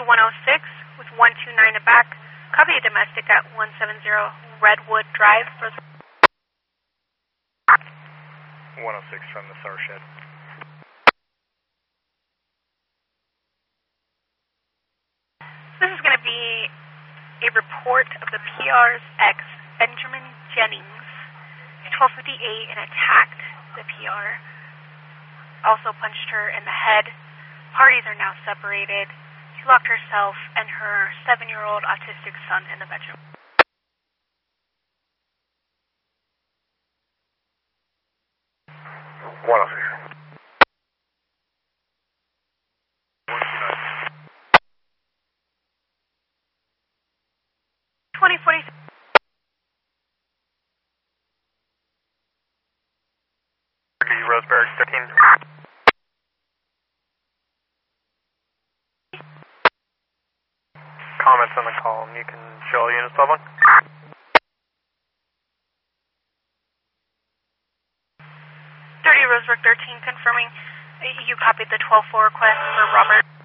106 with 129 to back. Copy a domestic at 170 Redwood Drive. 106 from the SAR shed. This is going to be a report of the PR's ex, Benjamin Jennings, 1258, and attacked the PR. Also punched her in the head. Parties are now separated. She locked herself and her 7-year-old autistic son in the bedroom. One of you. 2046. Roseberg 13. Comments on the call. You can show all units, level 1. 30 Roseberg 13 confirming you copied the 12-4 request for Robert.